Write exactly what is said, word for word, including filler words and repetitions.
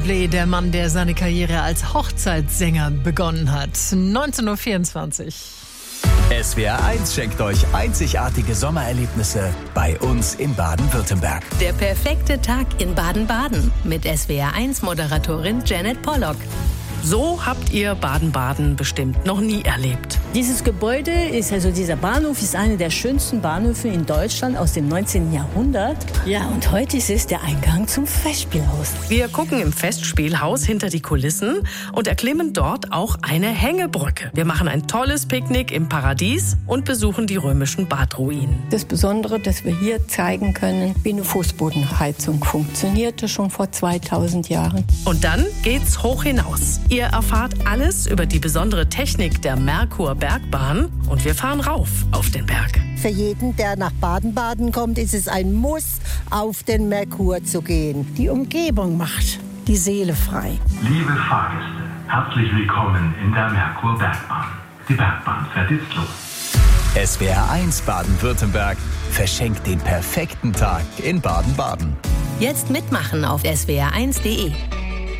Bublé, der Mann, der seine Karriere als Hochzeitssänger begonnen hat. neunzehn Uhr vierundzwanzig. S W R eins schenkt euch einzigartige Sommererlebnisse bei uns in Baden-Württemberg. Der perfekte Tag in Baden-Baden mit S W R eins Moderatorin Janet Pollock. So habt ihr Baden-Baden bestimmt noch nie erlebt. Dieses Gebäude ist, also dieser Bahnhof ist einer der schönsten Bahnhöfe in Deutschland aus dem neunzehnten Jahrhundert. Ja, und heute ist es der Eingang zum Festspielhaus. Wir gucken im Festspielhaus hinter die Kulissen und erklimmen dort auch eine Hängebrücke. Wir machen ein tolles Picknick im Paradies und besuchen die römischen Badruinen. Das Besondere, dass wir hier zeigen können, wie eine Fußbodenheizung funktionierte schon vor zweitausend Jahren. Und dann geht's hoch hinaus. Ihr erfahrt alles über die besondere Technik der Merkur-Bergbahn und wir fahren rauf auf den Berg. Für jeden, der nach Baden-Baden kommt, ist es ein Muss, auf den Merkur zu gehen. Die Umgebung macht die Seele frei. Liebe Fahrgäste, herzlich willkommen in der Merkur-Bergbahn. Die Bergbahn fährt jetzt los. S W R eins Baden-Württemberg verschenkt den perfekten Tag in Baden-Baden. Jetzt mitmachen auf S W R eins punkt de.